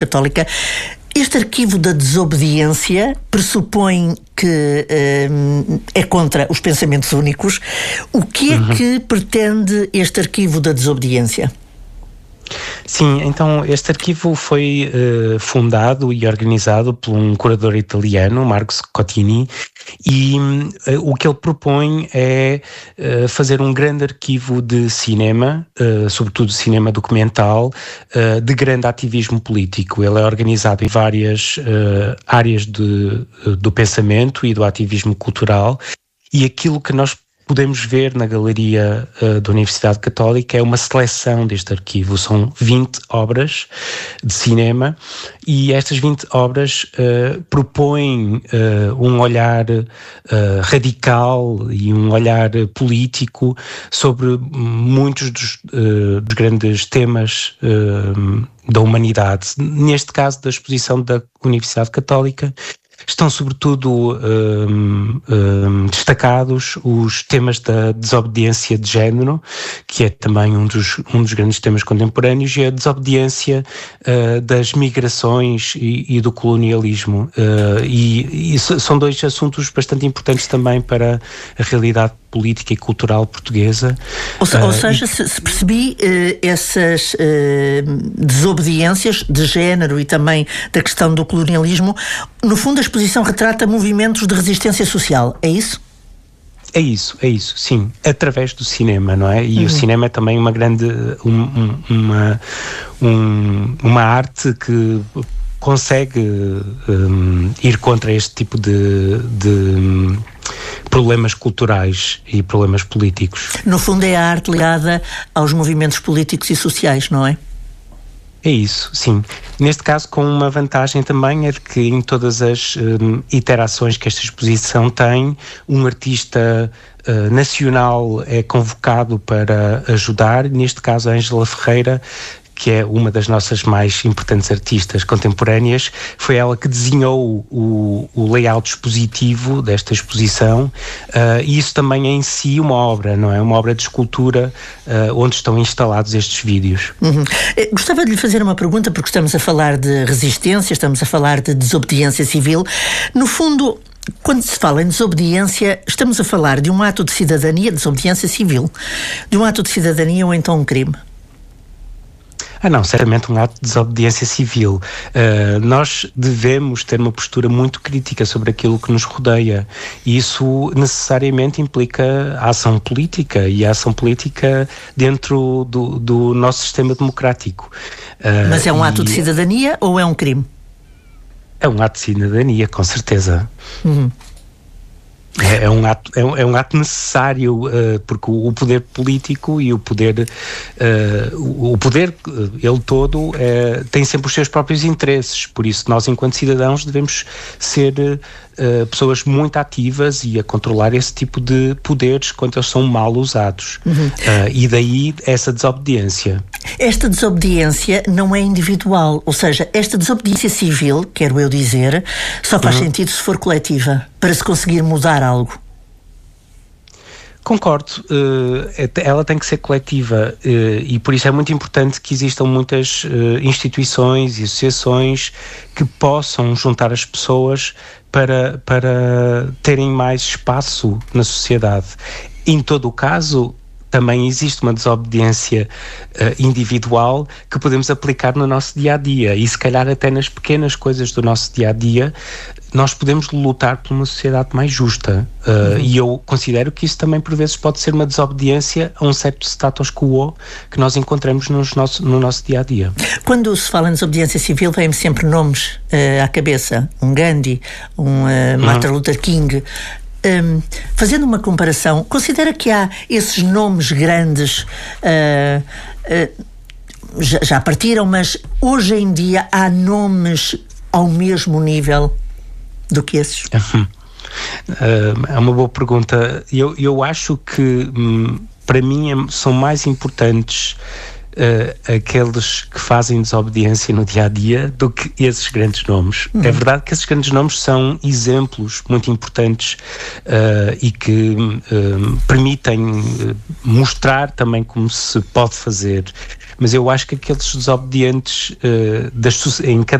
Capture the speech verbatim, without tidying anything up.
Católica. Este arquivo da desobediência pressupõe que hum, é contra os pensamentos únicos. O que é uhum. que pretende este arquivo da desobediência? Sim, então este arquivo foi uh, fundado e organizado por um curador italiano, Marco Scottini, e uh, o que ele propõe é uh, fazer um grande arquivo de cinema, uh, sobretudo cinema documental, uh, de grande ativismo político. Ele é organizado em várias uh, áreas de, uh, do pensamento e do ativismo cultural, e aquilo que nós podemos ver na Galeria uh, da Universidade Católica é uma seleção deste arquivo. São vinte obras de cinema e estas vinte obras uh, propõem uh, um olhar uh, radical e um olhar político sobre muitos dos, uh, dos grandes temas uh, da humanidade. Neste caso da exposição da Universidade Católica, estão sobretudo um, um, destacados os temas da desobediência de género, que é também um dos, um dos grandes temas contemporâneos, e a desobediência uh, das migrações e, e do colonialismo. Uh, e, e são dois assuntos bastante importantes também para a realidade política e cultural portuguesa. Ou, se, uh, ou seja, e... se, se percebi uh, essas uh, desobediências de género e também da questão do colonialismo, no fundo a exposição retrata movimentos de resistência social, é isso? É isso, é isso, sim, através do cinema, não é? E uhum. o cinema é também uma grande, um, um, uma, um, uma arte que consegue um, ir contra este tipo de, de problemas culturais e problemas políticos. No fundo é a arte ligada aos movimentos políticos e sociais, não é? É isso, sim. Neste caso, com uma vantagem também é de que em todas as um, iterações que esta exposição tem, um artista uh, nacional é convocado para ajudar. Neste caso, a Ângela Ferreira, que é uma das nossas mais importantes artistas contemporâneas, foi ela que desenhou o, o layout expositivo desta exposição, uh, e isso também é em si uma obra, não é? Uma obra de escultura uh, onde estão instalados estes vídeos. Uhum. Gostava de lhe fazer uma pergunta, porque estamos a falar de resistência, estamos a falar de desobediência civil. No fundo, quando se fala em desobediência, estamos a falar de um ato de cidadania, desobediência civil, de um ato de cidadania ou então um crime? Ah não, certamente um ato de desobediência civil. Uh, nós devemos ter uma postura muito crítica sobre aquilo que nos rodeia, e isso necessariamente implica a ação política, e a ação política dentro do, do nosso sistema democrático. Uh, Mas é um e... ato de cidadania ou é um crime? É um ato de cidadania, com certeza. Uhum. É, é, um ato, é, um, é um ato necessário, uh, porque o, o poder político e o poder, uh, o, o poder, ele todo, uh, tem sempre os seus próprios interesses. Por isso, nós, enquanto cidadãos, devemos ser uh, pessoas muito ativas e a controlar esse tipo de poderes quando eles são mal usados. Uhum. Uh, e daí essa desobediência. Esta desobediência não é individual, ou seja, esta desobediência civil, quero eu dizer, só faz uhum. sentido se for coletiva, para se conseguir mudar algo. Concordo, uh, ela tem que ser coletiva, uh, e por isso é muito importante que existam muitas uh, instituições e associações que possam juntar as pessoas para, para terem mais espaço na sociedade. Em todo o caso, também existe uma desobediência uh, individual que podemos aplicar no nosso dia-a-dia, e se calhar até nas pequenas coisas do nosso dia-a-dia nós podemos lutar por uma sociedade mais justa, uh, uhum. e eu considero que isso também por vezes pode ser uma desobediência a um certo status quo que nós encontramos nos nosso, no nosso dia-a-dia. Quando se fala em desobediência civil, vêm-me sempre nomes uh, à cabeça, um Gandhi, um uh, Martin uhum. Luther King. Um, fazendo uma comparação, considera que há esses nomes grandes, uh, uh, já, já partiram, mas hoje em dia há nomes ao mesmo nível do que esses? Uh, é uma boa pergunta. Eu, eu acho que hum, para mim são mais importantes Uh, aqueles que fazem desobediência no dia-a-dia do que esses grandes nomes. Uhum. É verdade que esses grandes nomes são exemplos muito importantes uh, e que uh, permitem uh, mostrar também como se pode fazer, mas eu acho que aqueles desobedientes uh, das, em cada